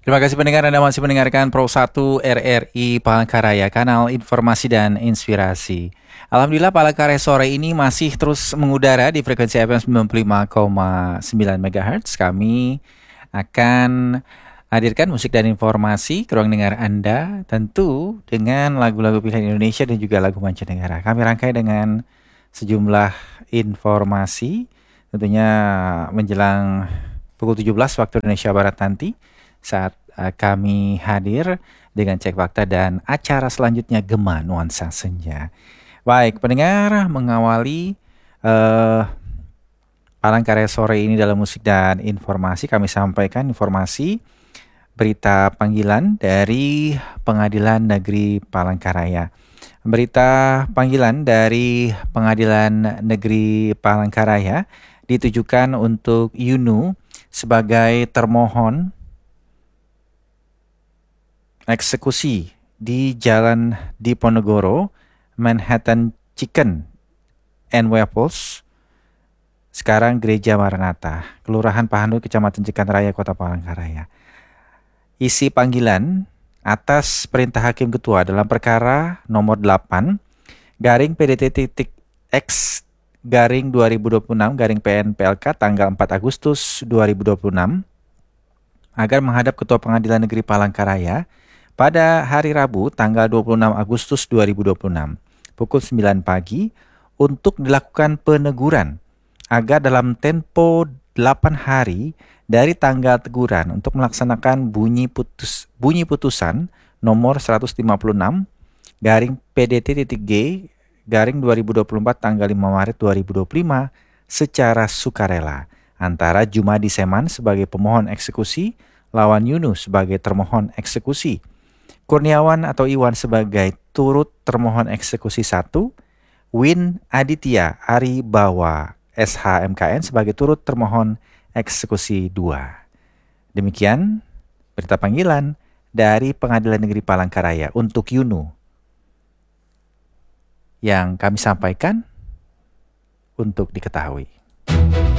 Terima kasih pendengar, Anda masih mendengarkan Pro 1 RRI Palangkaraya, kanal informasi dan inspirasi. Alhamdulillah Palangkaraya sore ini masih terus mengudara di frekuensi FM 95,9 MHz. Kami akan hadirkan musik dan informasi ke ruang dengar Anda, tentu dengan lagu-lagu pilihan Indonesia dan juga lagu mancanegara. Kami rangkai dengan sejumlah informasi, tentunya menjelang pukul 17 waktu Indonesia Barat nanti, saat kami hadir dengan cek fakta dan acara selanjutnya Gema Nuansa Senja. Baik, pendengar, mengawali Palangkaraya sore ini dalam musik dan informasi, kami sampaikan informasi berita panggilan dari Pengadilan Negeri Palangkaraya. Berita panggilan dari Pengadilan Negeri Palangkaraya ditujukan untuk Yunu sebagai termohon eksekusi di Jalan Diponegoro, Manhattan Chicken and Waffles, sekarang Gereja Maranatha, Kelurahan Pahandut, Kecamatan Jekan Raya, Kota Palangkaraya. Isi panggilan atas perintah Hakim Ketua dalam perkara nomor 8 garing PDT.X garing 2026 garing PN/PLK tanggal 4 Agustus 2026 agar menghadap Ketua Pengadilan Negeri Palangkaraya pada hari Rabu tanggal 26 Agustus 2026 pukul 9 pagi untuk dilakukan peneguran agar dalam tempo 8 hari dari tanggal teguran untuk melaksanakan bunyi putusan nomor 156 garing PDT.G garing 2024 tanggal 5 Maret 2025 secara sukarela antara Jumadi Seman sebagai pemohon eksekusi lawan Yunus sebagai termohon eksekusi, Kurniawan atau Iwan sebagai turut termohon eksekusi 1, Win Aditya Ari Bawa SHMKN sebagai turut termohon eksekusi 2. Demikian berita panggilan dari Pengadilan Negeri Palangkaraya untuk Yunu yang kami sampaikan untuk diketahui.